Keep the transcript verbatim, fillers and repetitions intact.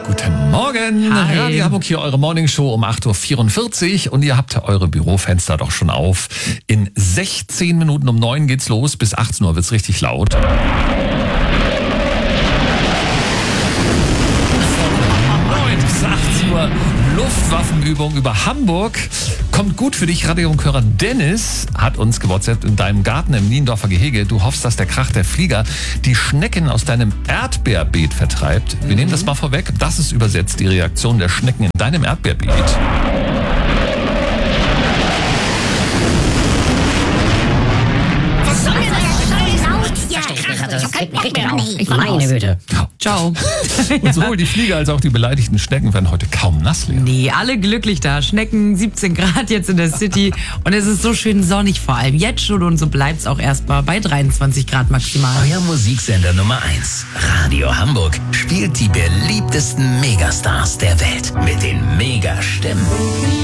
Guten Morgen, Hi. Radio Hamburg hier, eure Morningshow um acht Uhr vierundvierzig und ihr habt eure Bürofenster doch schon auf. In sechzehn Minuten um neun geht's los, bis achtzehn Uhr wird's richtig laut. neun bis achtzehn Uhr Luftwaffenübung über Hamburg. Kommt gut für dich, Radiohörer Dennis hat uns gewhatsappt in deinem Garten im Niendorfer Gehege. Du hoffst, dass der Krach der Flieger die Schnecken aus deinem Erdbeerbeet vertreibt. Wir mhm. nehmen das mal vorweg. Das ist übersetzt die Reaktion der Schnecken in deinem Erdbeerbeet. Meine Güte. Ciao. Und sowohl die Flieger als auch die beleidigten Schnecken werden heute kaum nass, Lea. Nee, alle glücklich da. Schnecken, siebzehn Grad jetzt in der City. Und es ist so schön sonnig vor allem. Jetzt schon und so bleibt's auch erstmal bei dreiundzwanzig Grad maximal. Euer Musiksender Nummer eins, Radio Hamburg, spielt die beliebtesten Megastars der Welt mit den Mega